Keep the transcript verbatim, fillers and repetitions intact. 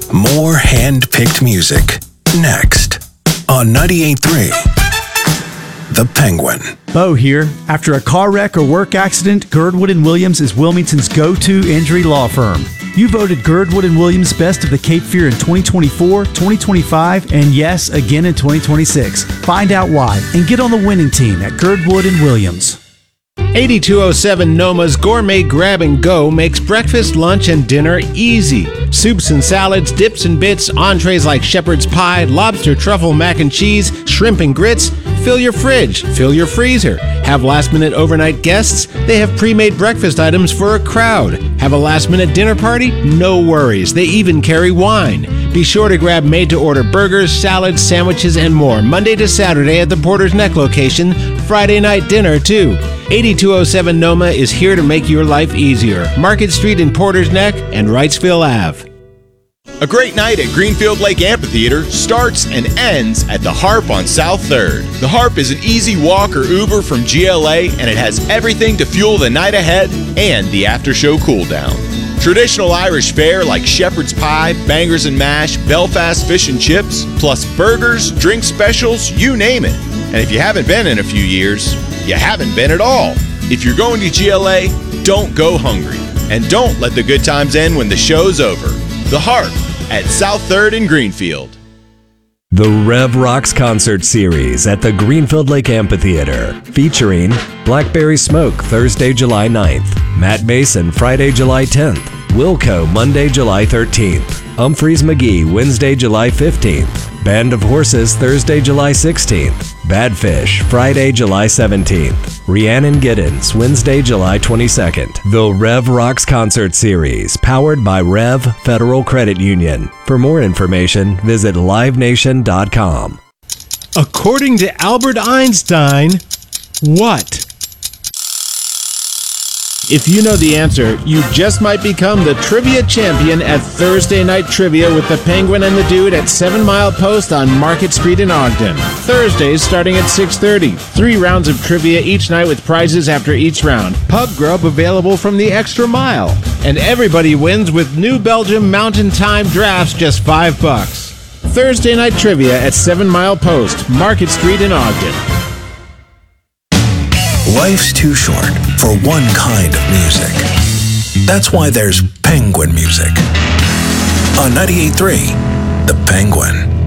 More hand-picked music. Next on ninety-eight point three, The Penguin. Bo here. After a car wreck or work accident, Girdwood and Williams is Wilmington's go-to injury law firm. You voted Girdwood and Williams Best of the Cape Fear in twenty twenty-four, twenty twenty-five, and yes, again in twenty twenty-six. Find out why and get on the winning team at Girdwood and Williams. eighty-two oh seven Noma's Gourmet Grab and Go makes breakfast, lunch, and dinner easy. Soups and salads, dips and bits, entrees like shepherd's pie, lobster truffle mac and cheese, shrimp and grits. Fill your fridge, fill your freezer. Have last-minute overnight guests? They have pre-made breakfast items for a crowd. Have a last-minute dinner party? No worries. They even carry wine. Be sure to grab made-to-order burgers, salads, sandwiches, and more Monday to Saturday at the Porter's Neck location. Friday night dinner, too. eighty-two oh seven Noma is here to make your life easier. Market Street in Porter's Neck and Wrightsville Avenue. A great night at Greenfield Lake Amphitheater starts and ends at the Harp on South third. The Harp is an easy walk or Uber from G L A, and it has everything to fuel the night ahead and the after-show cool-down. Traditional Irish fare like shepherd's pie, bangers and mash, Belfast fish and chips, plus burgers, drink specials, you name it. And if you haven't been in a few years, you haven't been at all. If you're going to G L A, don't go hungry. And don't let the good times end when the show's over. The Harp at South third in Greenfield. The Rev Rocks Concert Series at the Greenfield Lake Amphitheater, featuring Blackberry Smoke Thursday, July ninth, Matt Mason Friday, July tenth, Wilco Monday, July thirteenth, Humphreys McGee Wednesday, July fifteenth, Band of Horses Thursday, July sixteenth, Badfish Friday, July seventeenth, Rhiannon Giddens Wednesday, July twenty-second. The Rev Rocks Concert Series, powered by Rev Federal Credit Union. For more information, visit live nation dot com. According to Albert Einstein, what? If you know the answer, you just might become the trivia champion at Thursday Night Trivia with the Penguin and the Dude at seven Mile Post on Market Street in Ogden. Thursdays starting at six thirty. Three rounds of trivia each night with prizes after each round. Pub grub available from the Extra Mile. And everybody wins with New Belgium Mountain Time drafts, just five bucks. Thursday Night Trivia at seven Mile Post, Market Street in Ogden. Life's too short for one kind of music. That's why there's Penguin music. On ninety-eight point three, The Penguin.